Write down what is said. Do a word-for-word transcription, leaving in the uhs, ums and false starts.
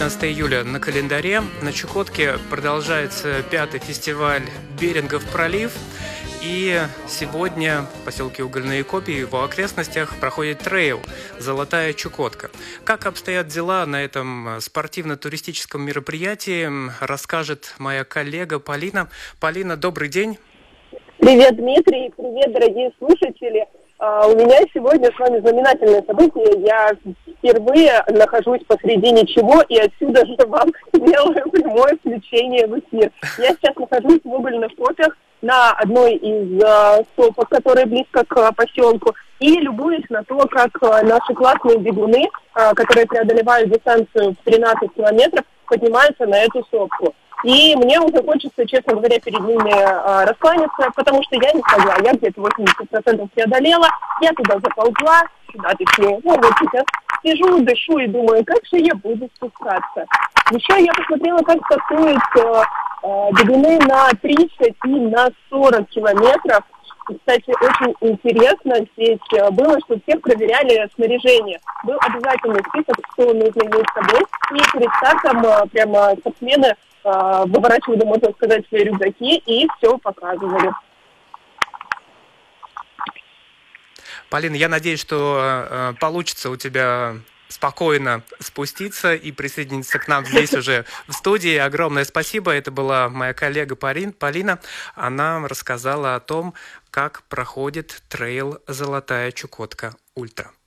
девятнадцатое июля на календаре. На Чукотке продолжается пятый фестиваль «Берингов пролив». И сегодня в поселке Угольные Копи и его окрестностях проходит трейл «Золотая Чукотка». Как обстоят дела на этом спортивно-туристическом мероприятии, расскажет моя коллега Полина. Полина, добрый день. Привет, Дмитрий. Привет, дорогие слушатели. Uh, у меня сегодня с вами знаменательное событие. Я впервые нахожусь посреди ничего, и отсюда же вам делаю прямое включение в эфир. Я сейчас нахожусь в Угольных Копях на одной из uh, сопок, которая близко к uh, поселку, и любуюсь на то, как uh, наши классные бегуны, uh, которые преодолевают дистанцию в тринадцать километров, поднимаются на эту сопку. И мне уже хочется, честно говоря, перед ними а, раскланяться, потому что я не смогла. Я где-то восемьдесят процентов преодолела, я туда заползла, сюда точнее. Ну вот сейчас сижу, дышу и думаю, как же я буду спускаться. Еще я посмотрела, как стартуют а, а, бегуны на тридцать и на сорок километров. И, кстати, очень интересно здесь было, что всех проверяли снаряжение. Был обязательный список, что нужно иметь с собой. И перед стартом а, прямо спортсмены выворачивали, можно сказать, свои рюкзаки и все показывали. Полина, я надеюсь, что э, получится у тебя спокойно спуститься и присоединиться к нам здесь уже в студии. Огромное спасибо. Это была моя коллега Полин, Полина. Она рассказала о том, как проходит трейл «Золотая Чукотка Ультра».